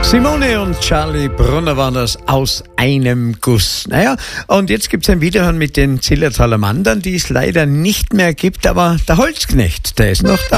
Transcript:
Simone und Charlie Brunner waren das aus einem Guss. Naja, und jetzt gibt's ein Wiederhören mit den Zillertaler Mandern, die es leider nicht mehr gibt, aber der Holzknecht, der ist noch da.